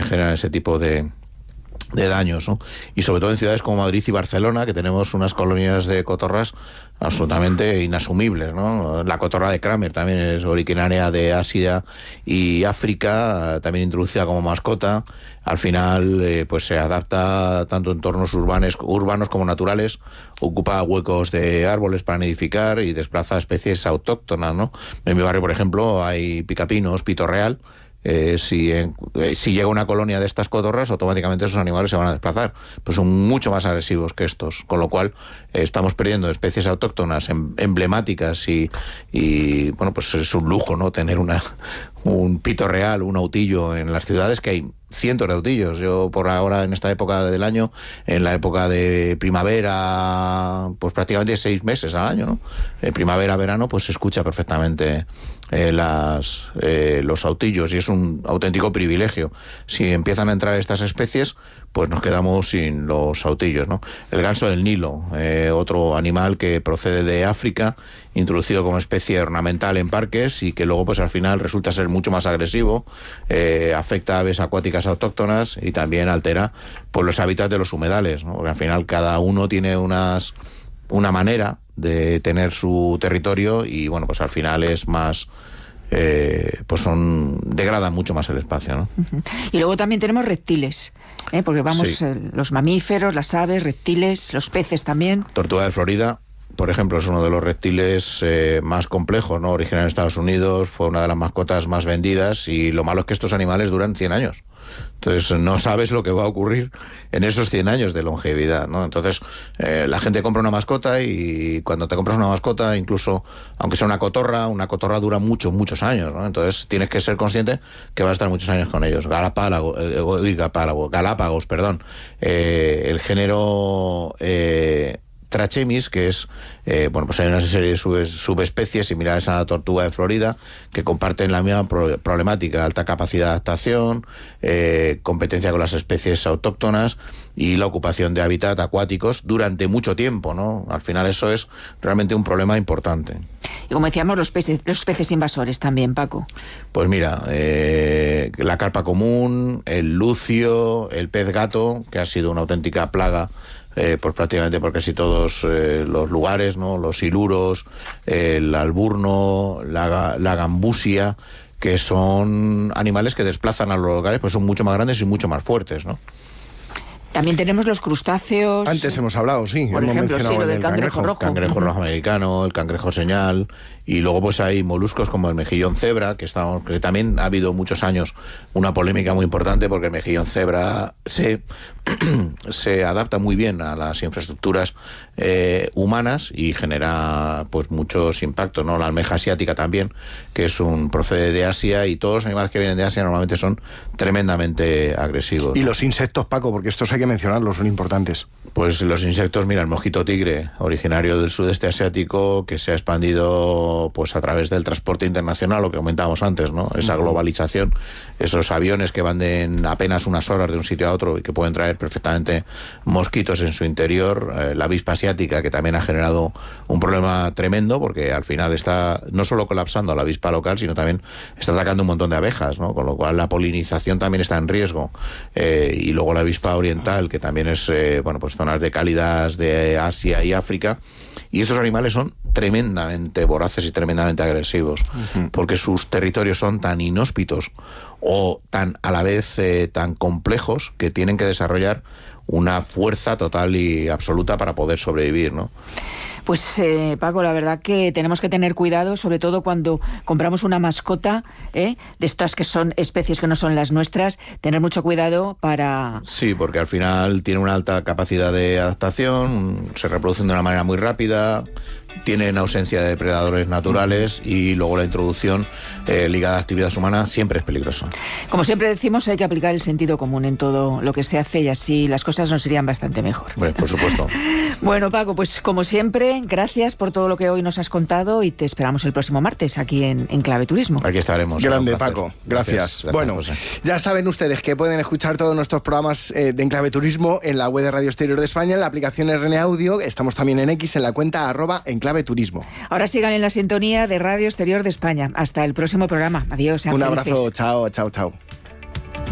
generan ese tipo de daños, ¿no? Y sobre todo en ciudades como Madrid y Barcelona, que tenemos unas colonias de cotorras absolutamente inasumibles, ¿no? La cotorra de Kramer también es originaria de Asia y África, también introducida como mascota. Al final, pues se adapta tanto en entornos urbanos como naturales, ocupa huecos de árboles para nidificar y desplaza especies autóctonas, ¿no? En mi barrio, por ejemplo, hay picapinos, pito real. Si llega una colonia de estas cotorras, automáticamente esos animales se van a desplazar. Pues son mucho más agresivos que estos, con lo cual estamos perdiendo especies autóctonas emblemáticas y bueno, pues es un lujo, ¿no? Tener un pito real, un autillo en las ciudades, que hay cientos de autillos. Yo por ahora, en esta época del año, en la época de primavera, pues prácticamente 6 meses al año, ¿no? Primavera, verano, pues se escucha perfectamente los autillos, y es un auténtico privilegio. Si empiezan a entrar estas especies, pues nos quedamos sin los autillos, ¿no? El ganso del Nilo, otro animal que procede de África, introducido como especie ornamental en parques y que luego pues al final resulta ser mucho más agresivo, afecta a aves acuáticas autóctonas y también altera pues los hábitats de los humedales, ¿no? Porque al final cada uno tiene una manera de tener su territorio y bueno, pues al final es más... pues degradan mucho más el espacio, ¿no? Y luego también tenemos reptiles, porque vamos, sí. Los mamíferos, las aves, reptiles, los peces también. Tortuga de Florida, por ejemplo, es uno de los reptiles más complejos, ¿no? Originario en Estados Unidos, fue una de las mascotas más vendidas, y lo malo es que estos animales duran 100 años. Entonces no sabes lo que va a ocurrir en esos 100 años de longevidad, ¿no? Entonces la gente compra una mascota, y cuando te compras una mascota, incluso aunque sea una cotorra dura muchos años, ¿no? Entonces tienes que ser consciente que vas a estar muchos años con ellos. Galápagos, perdón. El género... Trachemis, que es, bueno, pues hay una serie de subespecies similares a la tortuga de Florida que comparten la misma problemática: alta capacidad de adaptación, competencia con las especies autóctonas y la ocupación de hábitats acuáticos durante mucho tiempo, ¿no? Al final eso es realmente un problema importante. Y como decíamos, los peces invasores también, Paco. Pues mira, la carpa común, el lucio, el pez gato, que ha sido una auténtica plaga, pues prácticamente por casi todos los lugares, ¿no? Los siluros, el alburno, la gambusia, que son animales que desplazan a los locales, pues son mucho más grandes y mucho más fuertes, ¿no? También tenemos los crustáceos. Antes hemos hablado, sí. Por ejemplo, sí, lo del cangrejo rojo. Cangrejo rojo americano, el cangrejo señal, y luego pues hay moluscos como el mejillón cebra, que también ha habido muchos años una polémica muy importante, porque el mejillón cebra se adapta muy bien a las infraestructuras humanas y genera pues muchos impactos, ¿no? La almeja asiática también, que procede de Asia, y todos los animales que vienen de Asia normalmente son tremendamente agresivos, ¿no? Y los insectos, Paco, porque estos hay que mencionarlos, son importantes. Pues los insectos, mira, el mosquito tigre, originario del sudeste asiático, que se ha expandido pues a través del transporte internacional, lo que comentábamos antes, ¿no? Esa globalización, esos aviones que van en apenas unas horas de un sitio a otro y que pueden traer perfectamente mosquitos en su interior. La avispa asiática, que también ha generado un problema tremendo, porque al final está no solo colapsando a la avispa local, sino también está atacando un montón de abejas, ¿no? Con lo cual la polinización también está en riesgo. Y luego la avispa oriental, que también es, bueno, pues zonas de cálidas de Asia y África. Y estos animales son tremendamente voraces y tremendamente agresivos, porque sus territorios son tan inhóspitos o tan a la vez tan complejos, que tienen que desarrollar una fuerza total y absoluta para poder sobrevivir, ¿no? Pues Paco, la verdad que tenemos que tener cuidado, sobre todo cuando compramos una mascota, de estas que son especies que no son las nuestras, tener mucho cuidado para... Sí, porque al final tiene una alta capacidad de adaptación, se reproducen de una manera muy rápida, tienen ausencia de depredadores naturales, y luego la introducción ligada a actividades humanas siempre es peligrosa. Como siempre decimos, hay que aplicar el sentido común en todo lo que se hace, y así las cosas nos irían bastante mejor. Bueno, por supuesto. Bueno, Paco, pues como siempre, gracias por todo lo que hoy nos has contado, y te esperamos el próximo martes aquí en Clave Turismo. Aquí estaremos. Grande, Paco. Gracias. Bueno, José. Ya saben ustedes que pueden escuchar todos nuestros programas de Enclave Turismo en la web de Radio Exterior de España, en la aplicación RN Audio. Estamos también en X, en la cuenta @Enclave Turismo. Ahora sigan en la sintonía de Radio Exterior de España. Hasta el próximo programa. Adiós, sean Un felices. abrazo. Chao, chao, chao.